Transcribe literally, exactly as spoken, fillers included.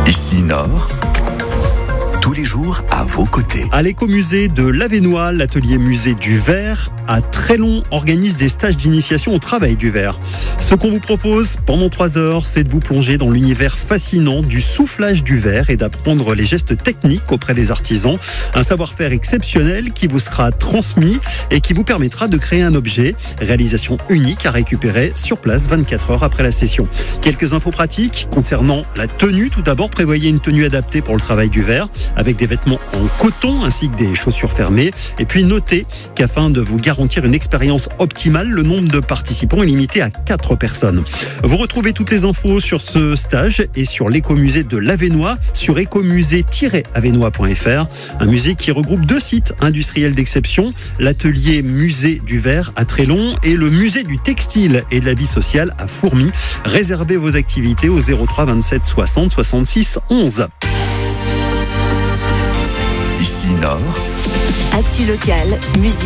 Ici Nord, tous les jours à vos côtés. À l'écomusée de l'Avesnois, l'atelier musée du verre à Trélon organise des stages d'initiation au travail du verre. Ce qu'on vous propose pendant trois heures, c'est de vous plonger dans l'univers fascinant du soufflage du verre et d'apprendre les gestes techniques auprès des artisans. Un savoir-faire exceptionnel qui vous sera transmis et qui vous permettra de créer un objet. Réalisation unique à récupérer sur place vingt-quatre heures après la session. Quelques infos pratiques concernant la tenue. Tout d'abord, prévoyez une tenue adaptée pour le travail du verre, avec des vêtements en coton ainsi que des chaussures fermées. Et puis notez qu'afin de vous garantir une expérience optimale, le nombre de participants est limité à quatre personnes. Vous retrouvez toutes les infos sur ce stage et sur l'écomusée de l'Avesnois sur écomusée tiret avesnois point f r. Un musée qui regroupe deux sites industriels d'exception, l'atelier musée du verre à Trélon et le musée du textile et de la vie sociale à Fourmies. Réservez vos activités au zéro trois vingt-sept soixante soixante-six onze. Ici Nord. Actu locale, musique.